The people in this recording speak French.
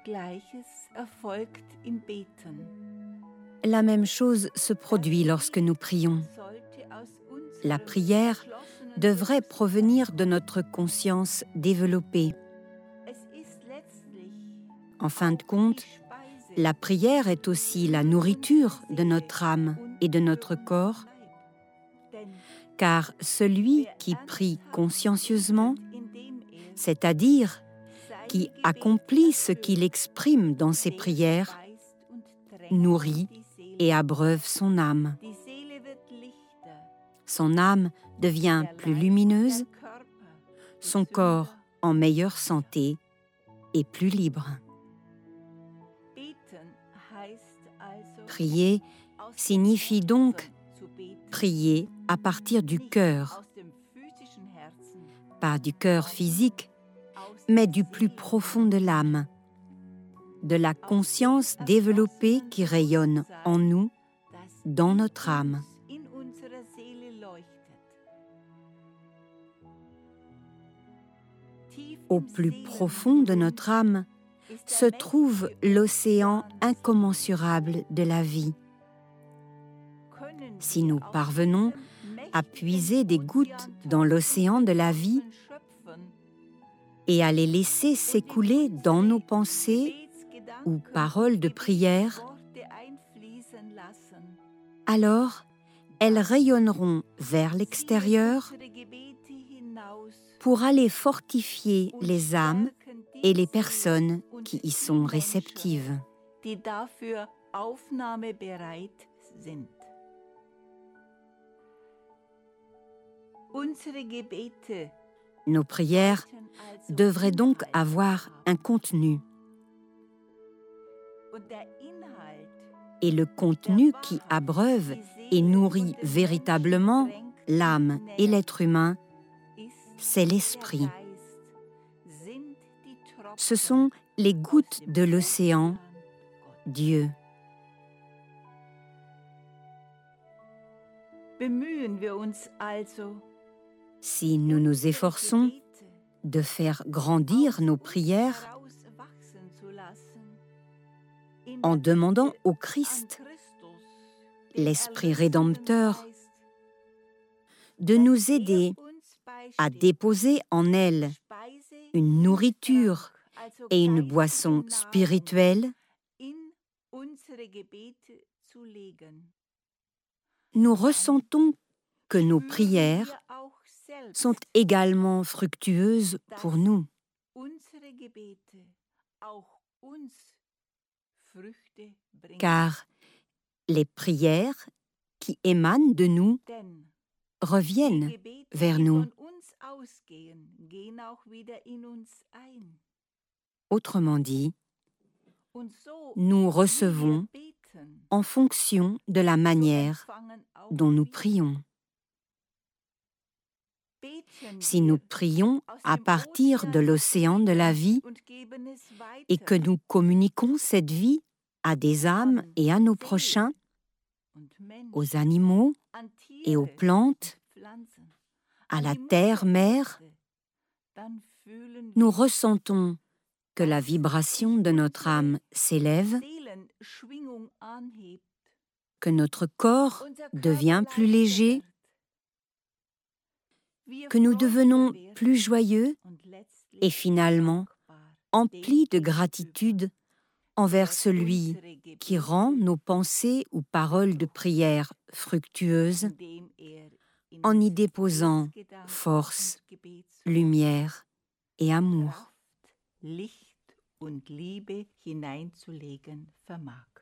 La même chose se produit lorsque nous prions. La prière devrait provenir de notre conscience développée. En fin de compte, la prière est aussi la nourriture de notre âme et de notre corps, car celui qui prie consciencieusement, c'est-à-dire qui accomplit ce qu'il exprime dans ses prières, nourrit et abreuve son âme. Son âme devient plus lumineuse, son corps en meilleure santé et plus libre. Prier signifie donc prier à partir du cœur, pas du cœur physique, mais du plus profond de l'âme, de la conscience développée qui rayonne en nous, dans notre âme. Au plus profond de notre âme se trouve l'océan incommensurable de la vie. Si nous parvenons à puiser des gouttes dans l'océan de la vie et à les laisser s'écouler dans nos pensées ou paroles de prière, alors elles rayonneront vers l'extérieur pour aller fortifier les âmes et les personnes qui y sont réceptives. Nos prières devraient donc avoir un contenu. Et le contenu qui abreuve et nourrit véritablement l'âme et l'être humain, c'est l'esprit. Ce sont les gouttes de l'océan, Dieu. Si nous nous efforçons de faire grandir nos prières en demandant au Christ, l'Esprit rédempteur, de nous aider à déposer en elle une nourriture et une boisson spirituelle, nous ressentons que nos prières sont également fructueuses pour nous. Car les prières qui émanent de nous reviennent vers nous. Autrement dit, nous recevons en fonction de la manière dont nous prions. Si nous prions à partir de l'océan de la vie et que nous communiquons cette vie à des âmes et à nos prochains, aux animaux et aux plantes, à la terre-mère, nous ressentons que la vibration de notre âme s'élève, que notre corps devient plus léger, que nous devenons plus joyeux et finalement emplis de gratitude envers celui qui rend nos pensées ou paroles de prière fructueuses en y déposant force, lumière et amour. Licht und Liebe hineinzulegen vermag.